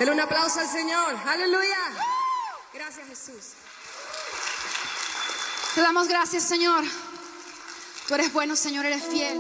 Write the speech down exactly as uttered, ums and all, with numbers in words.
Dele un aplauso al Señor. Aleluya. Gracias, Jesús. Te damos gracias, Señor. Tú eres bueno, Señor, eres fiel.